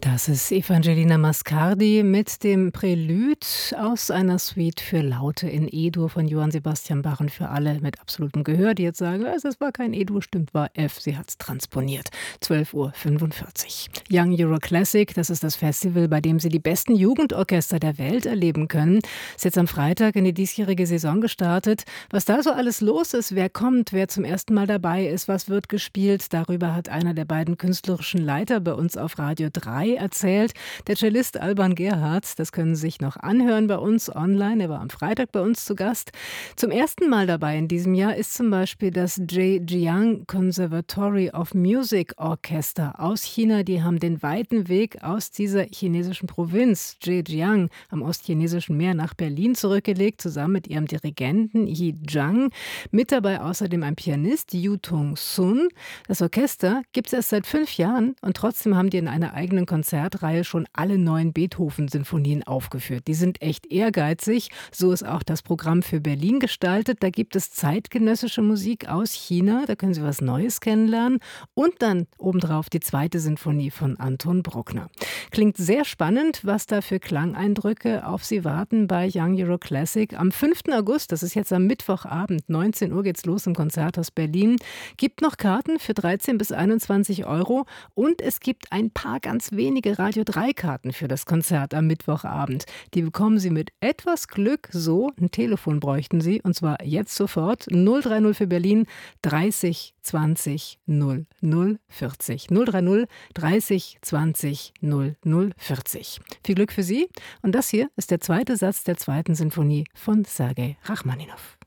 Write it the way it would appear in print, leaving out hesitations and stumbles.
Das ist Evangelina Mascardi mit dem Prälude aus einer Suite für Laute in E-Dur von Johann Sebastian Bach, und für alle mit absolutem Gehör, die jetzt sagen, es war kein E-Dur, stimmt, war F, sie hat's transponiert. 12:45 Uhr. Young Euro Classic, das ist das Festival, bei dem Sie die besten Jugendorchester der Welt erleben können. Ist jetzt am Freitag in die diesjährige Saison gestartet. Was da so alles los ist, wer kommt, wer zum ersten Mal dabei ist, was wird gespielt, darüber hat einer der beiden künstlerischen Leiter bei uns auf Radio 3 erzählt, der Cellist Alban Gerhardt. Das können Sie sich noch anhören bei uns online. Er war am Freitag bei uns zu Gast. Zum ersten Mal dabei in diesem Jahr ist zum Beispiel das Zhejiang Conservatory of Music Orchester aus China. Die haben den weiten Weg aus dieser chinesischen Provinz Zhejiang am ostchinesischen Meer nach Berlin zurückgelegt, zusammen mit ihrem Dirigenten Yi Zhang. Mit dabei außerdem ein Pianist, Yu Tung Sun. Das Orchester gibt es erst seit 5 Jahren und trotzdem haben die in einer eigenen Konzertreihe schon alle 9 Beethoven-Sinfonien aufgeführt. Die sind echt ehrgeizig. So ist auch das Programm für Berlin gestaltet. Da gibt es zeitgenössische Musik aus China. Da können Sie was Neues kennenlernen. Und dann obendrauf die 2. Sinfonie von Anton Bruckner. Klingt sehr spannend, was da für Klangeindrücke auf Sie warten bei Young Euro Classic. Am 5. August, das ist jetzt am Mittwochabend, 19 Uhr geht's los im Konzerthaus Berlin. Gibt noch Karten für 13 bis 21 Euro. Und es gibt ein paar ganz wenige Radio 3 Karten für das Konzert am Mittwochabend. Die bekommen Sie mit etwas Glück so. Ein Telefon bräuchten Sie, und zwar jetzt sofort. 030 für Berlin 30 20 00 40. 030 30 20 00 40. Viel Glück für Sie. Und das hier ist der 2. Satz der 2. Sinfonie von Sergei Rachmaninow.